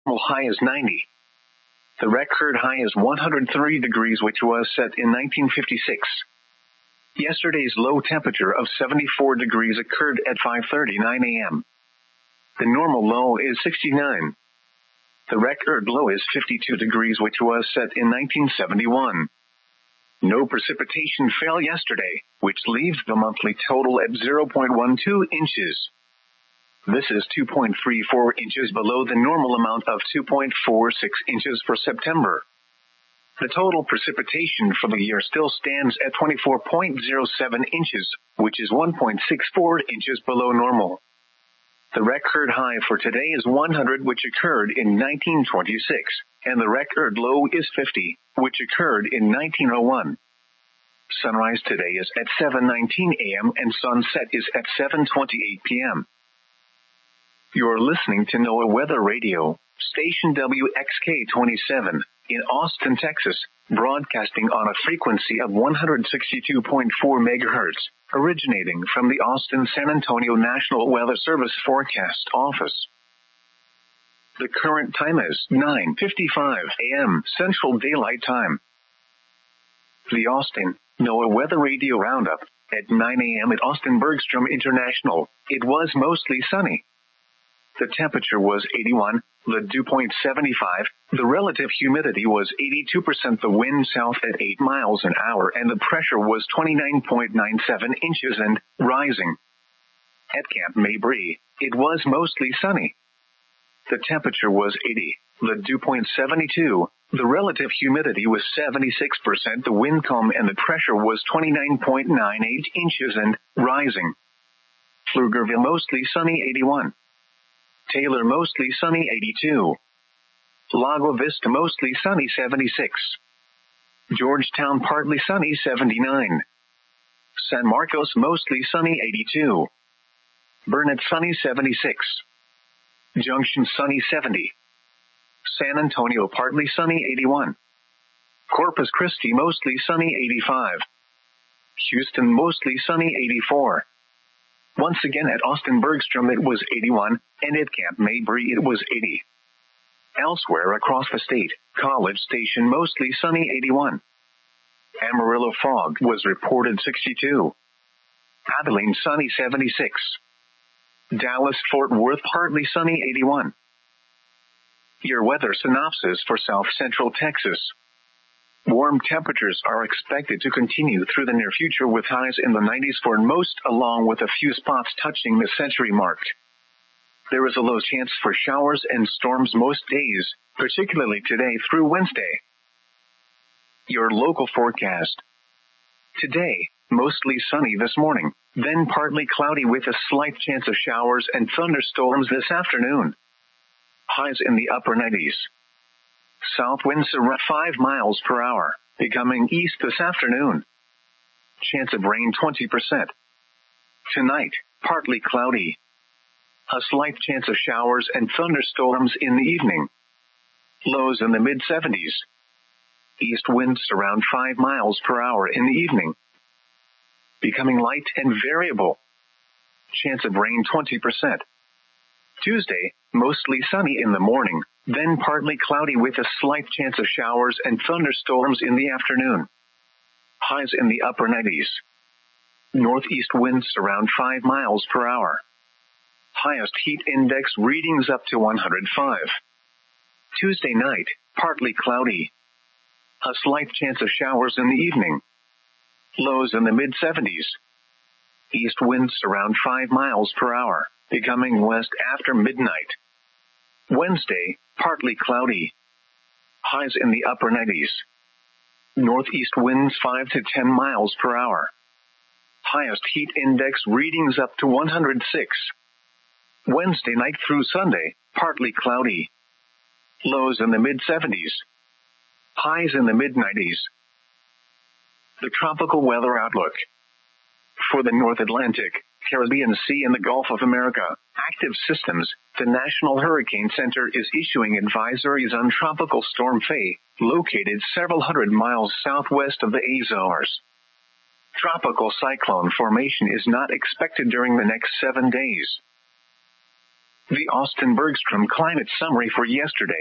high is 90. The record high is 103 degrees, which was set in 1956. Yesterday's low temperature of 74 degrees occurred at 5:39 a.m. The normal low is 69. The record low is 52 degrees, which was set in 1971. No precipitation fell yesterday, which leaves the monthly total at 0.12 inches. This is 2.34 inches below the normal amount of 2.46 inches for September. The total precipitation for the year still stands at 24.07 inches, which is 1.64 inches below normal. The record high for today is 100, which occurred in 1926, and the record low is 50, which occurred in 1901. Sunrise today is at 7:19 a.m. and sunset is at 7:28 p.m. You're listening to NOAA Weather Radio, station WXK-27, in Austin, Texas, broadcasting on a frequency of 162.4 megahertz, originating from the Austin-San Antonio National Weather Service Forecast Office. The current time is 9:55 a.m. Central Daylight Time. The Austin NOAA Weather Radio Roundup. At 9 a.m. at Austin Bergstrom International, it was mostly sunny. The temperature was 81, the dew point 75, the relative humidity was 82%, the wind south at 8 miles an hour, and the pressure was 29.97 inches and rising. At Camp Mabry, it was mostly sunny. The temperature was 80, the dew point 72, the relative humidity was 76%, the wind calm, and the pressure was 29.98 inches and rising. Pflugerville mostly sunny 81. Taylor mostly sunny 82. Lago Vista mostly sunny 76. Georgetown partly sunny 79. San Marcos mostly sunny 82. Burnett sunny 76. Junction sunny 70. San Antonio partly sunny 81. Corpus Christi mostly sunny 85. Houston mostly sunny 84. Once again at Austin Bergstrom it was 81, and at Camp Mabry it was 80. Elsewhere across the state, College Station mostly sunny 81. Amarillo fog was reported 62. Abilene sunny 76. Dallas Fort Worth partly sunny 81. Your weather synopsis for South Central Texas. Warm temperatures are expected to continue through the near future with highs in the 90s for most, along with a few spots touching the century mark. There is a low chance for showers and storms most days, particularly today through Wednesday. Your local forecast. Today, mostly sunny this morning, then partly cloudy with a slight chance of showers and thunderstorms this afternoon. Highs in the upper 90s. South winds around 5 miles per hour, becoming east this afternoon. Chance of rain 20%. Tonight, partly cloudy. A slight chance of showers and thunderstorms in the evening. Lows in the mid-70s. East winds around 5 miles per hour in the evening. Becoming light and variable. Chance of rain 20%. Tuesday, mostly sunny in the morning, then partly cloudy with a slight chance of showers and thunderstorms in the afternoon. Highs in the upper 90s. Northeast winds around 5 miles per hour. Highest heat index readings up to 105. Tuesday night, partly cloudy. A slight chance of showers in the evening. Lows in the mid-70s. East winds around 5 miles per hour, becoming west after midnight. Wednesday, partly cloudy. Highs in the upper 90s. Northeast winds 5 to 10 miles per hour. Highest heat index readings up to 106. Wednesday night through Sunday, partly cloudy. Lows in the mid-70s. Highs in the mid-90s. The tropical weather outlook. For the North Atlantic, Caribbean Sea, and the Gulf of America, active systems, the National Hurricane Center is issuing advisories on Tropical Storm Faye, located several hundred miles southwest of the Azores. Tropical cyclone formation is not expected during the next 7 days. The Austin Bergstrom Climate Summary for yesterday.